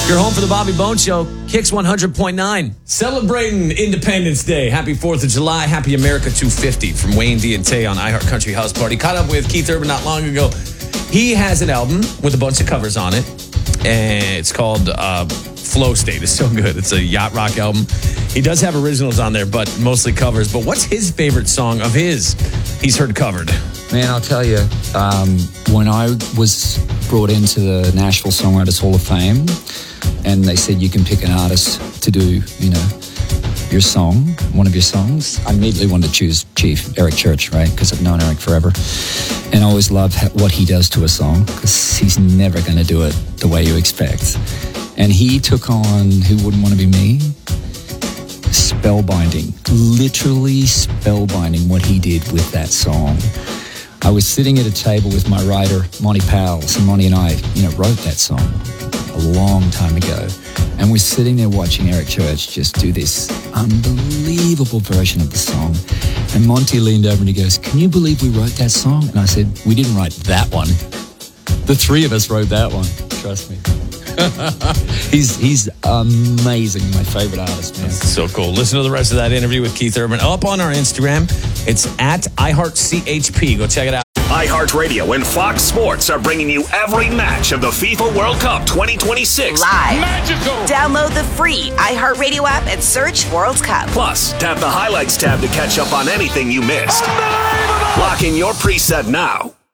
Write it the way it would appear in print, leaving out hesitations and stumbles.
You're home for the Bobby Bones Show. Kicks 100.9. Celebrating Independence Day. Happy 4th of July. Happy America 250 from Wayne D. and Tay on iHeart Country House Party. Caught up with Keith Urban not long ago. He has an album with a bunch of covers on it. And it's called Flow State. It's so good. It's a yacht rock album. He does have originals on there, but mostly covers. But what's his favorite song of his he's heard covered? Man, I'll tell you, when I was brought into the Nashville Songwriters Hall of Fame, and they said you can pick an artist to do, your song, one of your songs, I immediately wanted to choose Chief, Eric Church, right? Because I've known Eric forever. And I always love what he does to a song, because he's never going to do it the way you expect. And he took on Who Wouldn't Want to Be Me? Spellbinding, literally spellbinding what he did with that song. I was sitting at a table with my writer, Monty Powell, and Monty and I, wrote that song a long time ago. And we're sitting there watching Eric Church just do this unbelievable version of the song. And Monty leaned over and he goes, "Can you believe we wrote that song?" And I said, "We didn't write that one. The three of us wrote that one. Trust me." He's amazing. My favorite artist, man. So cool. Listen to the rest of that interview with Keith Urban up on our Instagram. It's at iHeartCHP. Go check it out. iHeartRadio and Fox Sports are bringing you every match of the FIFA World Cup 2026. Live. Magical. Download the free iHeartRadio app and search World Cup. Plus, tap the Highlights tab to catch up on anything you missed. Lock in your preset now.